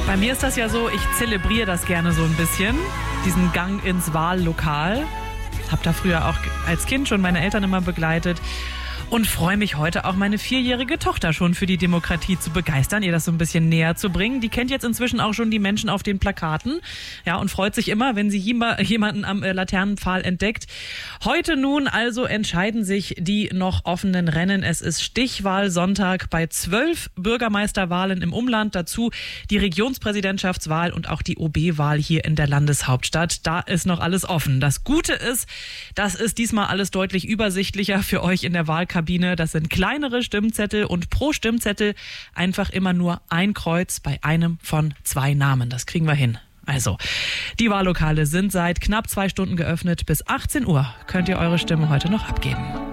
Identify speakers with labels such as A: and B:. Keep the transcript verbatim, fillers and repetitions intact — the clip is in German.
A: Bei mir ist das ja so, ich zelebriere das gerne so ein bisschen, diesen Gang ins Wahllokal. Hab da früher auch als Kind schon meine Eltern immer begleitet und freue mich heute auch meine vierjährige Tochter schon für die Demokratie zu begeistern, ihr das so ein bisschen näher zu bringen. Die kennt jetzt inzwischen auch schon die Menschen auf den Plakaten, ja, und freut sich immer, wenn sie jemanden am Laternenpfahl entdeckt. Heute nun also entscheiden sich die noch offenen Rennen. Es ist Stichwahlsonntag bei zwölf Bürgermeisterwahlen im Umland, dazu die Regionspräsidentschaftswahl und auch die O B-Wahl hier in der Landeshauptstadt. Da ist noch alles offen. Das Gute ist, das ist diesmal alles deutlich übersichtlicher für euch in der Wahlkabine. Das sind kleinere Stimmzettel und pro Stimmzettel einfach immer nur ein Kreuz bei einem von zwei Namen. Das kriegen wir hin. Also, die Wahllokale sind seit knapp zwei Stunden geöffnet. Bis achtzehn Uhr könnt ihr eure Stimme heute noch abgeben.